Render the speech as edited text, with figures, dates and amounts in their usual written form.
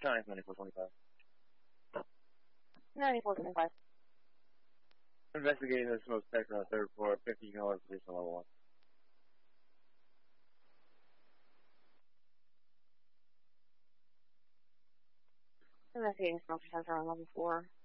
County 9425. 9425. Investigating the smoke detector on the third floor. 50 north, position level 1. Investigating smoke detector on level 4.